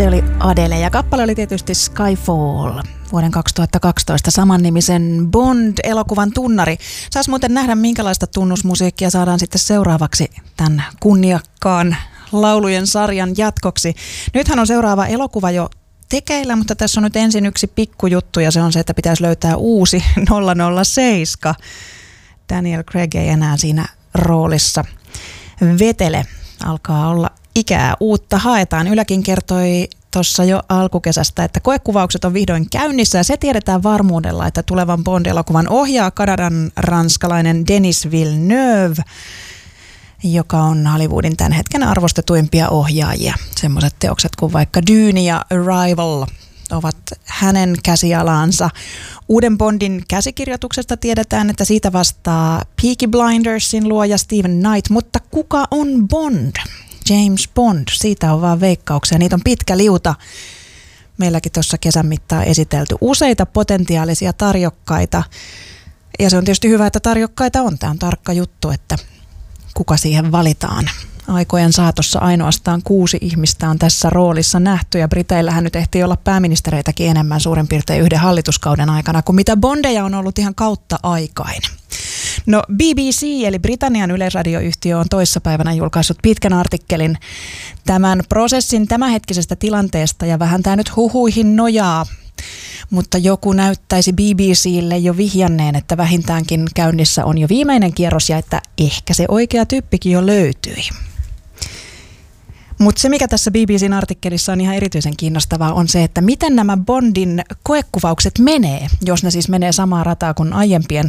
Se oli Adele ja kappale oli tietysti Skyfall, vuoden 2012 samannimisen Bond-elokuvan tunnari. Saas muuten nähdä, minkälaista tunnusmusiikkia saadaan sitten seuraavaksi tämän kunniakkaan laulujen sarjan jatkoksi. Nythän on seuraava elokuva jo tekeillä, mutta tässä on nyt ensin yksi pikkujuttu ja se on se, että pitäisi löytää uusi 007. Daniel Craig ei enää siinä roolissa vetele. Alkaa olla ikää, uutta haetaan. Yläkin kertoi tuossa jo alkukesästä, että koekuvaukset on vihdoin käynnissä ja se tiedetään varmuudella, että tulevan Bond-elokuvan ohjaa Kanadan ranskalainen Denis Villeneuve, joka on Hollywoodin tämän hetken arvostetuimpia ohjaajia. Semmoiset teokset kuin vaikka Dune ja Arrival ovat hänen käsialaansa. Uuden Bondin käsikirjoituksesta tiedetään, että siitä vastaa Peaky Blindersin luoja Steven Knight, mutta kuka on Bond? James Bond, siitä on vaan veikkauksia. Niitä on pitkä liuta. Meilläkin tuossa kesän mittaan esitelty useita potentiaalisia tarjokkaita. Ja se on tietysti hyvä, että tarjokkaita on. Tämä on tarkka juttu, että kuka siihen valitaan. Aikojen saatossa ainoastaan 6 ihmistä on tässä roolissa nähty ja Briteillähän nyt ehtii olla pääministereitäkin enemmän suurin piirtein yhden hallituskauden aikana kuin mitä Bondeja on ollut ihan kautta aikain. No BBC eli Britannian yleisradioyhtiö on toissapäivänä julkaissut pitkän artikkelin tämän prosessin tämänhetkisestä tilanteesta ja vähän tämä nyt huhuihin nojaa, mutta joku näyttäisi BBClle jo vihjanneen, että vähintäänkin käynnissä on jo viimeinen kierros ja että ehkä se oikea tyyppikin jo löytyi. Mutta se, mikä tässä BBCn artikkelissa on ihan erityisen kiinnostavaa, on se, että miten nämä Bondin koekuvaukset menee, jos ne siis menee samaa rataa kuin aiempien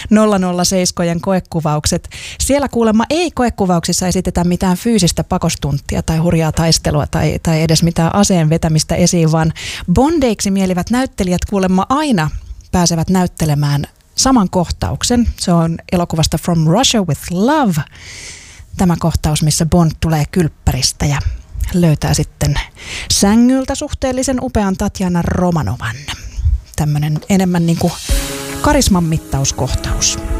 007 koekuvaukset. Siellä kuulemma ei koekuvauksissa esitetä mitään fyysistä pakostuntia tai hurjaa taistelua tai edes mitään aseen vetämistä esiin, vaan bondeiksi mielivät näyttelijät kuulemma aina pääsevät näyttelemään saman kohtauksen. Se on elokuvasta From Russia with Love. Tämä kohtaus, missä Bond tulee kylppäristä ja löytää sitten sängyltä suhteellisen upean Tatjana Romanovan. Tämmöinen enemmän niin kuin karisman mittauskohtaus.